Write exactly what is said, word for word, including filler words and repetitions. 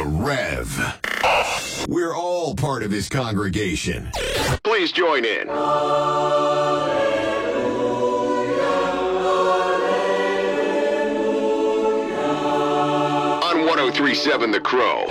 Rev. We're all part of his congregation. Please join in. On one oh three point seven The Crow.